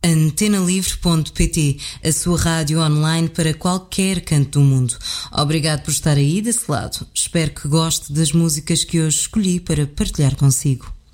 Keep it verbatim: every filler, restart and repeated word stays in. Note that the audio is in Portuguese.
antena livre ponto pt, a sua rádio online para qualquer canto do mundo. Obrigado por estar aí desse lado. Espero que goste das músicas que hoje escolhi para partilhar consigo.